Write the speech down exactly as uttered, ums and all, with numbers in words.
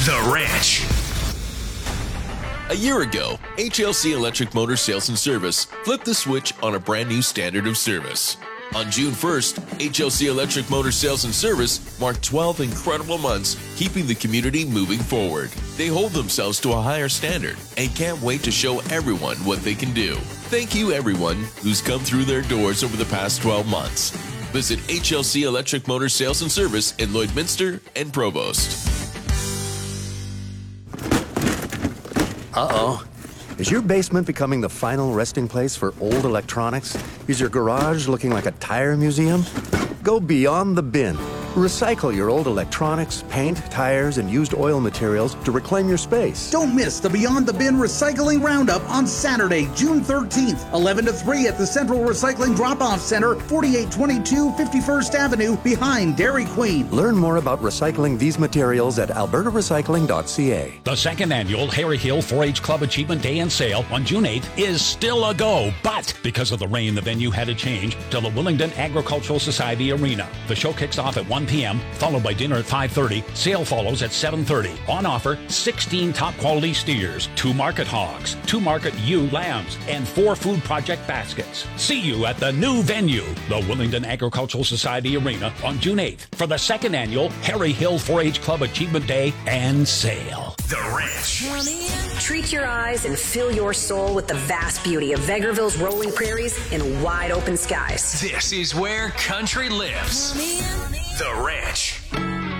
The Ranch. A year ago, H L C Electric Motor Sales and Service flipped the switch on a brand new standard of service. On June first, H L C Electric Motor Sales and Service marked twelve incredible months keeping the community moving forward. They hold themselves to a higher standard and can't wait to show everyone what they can do. Thank you everyone who's come through their doors over the past twelve months. Visit H L C Electric Motor Sales and Service in Lloydminster and Provost. Uh-oh. Is your basement becoming the final resting place for old electronics? Is your garage looking like a tire museum? Go beyond the bin. Recycle your old electronics, paint, tires, and used oil materials to reclaim your space. Don't miss the Beyond the Bin Recycling Roundup on Saturday, June thirteenth, eleven to three at the Central Recycling Drop-Off Center, forty-eight twenty-two fifty-first Avenue, behind Dairy Queen. Learn more about recycling these materials at alberta recycling dot c a. The second annual Harry Hill four H Club Achievement Day and Sale on June eighth is still a go, but because of the rain, the venue had to change to the Willingdon Agricultural Society Arena. The show kicks off at one p.m., followed by dinner at five thirty. Sale follows at seven thirty. On offer, sixteen top-quality steers, two market hogs, two market ewe lambs, and four food project baskets. See you at the new venue, the Willingdon Agricultural Society Arena, on June eighth for the second annual Harry Hill four H Club Achievement Day and Sale. The Ranch. Treat your eyes and fill your soul with the vast beauty of Vegreville's rolling prairies and wide open skies. This is where country lives. The Ranch.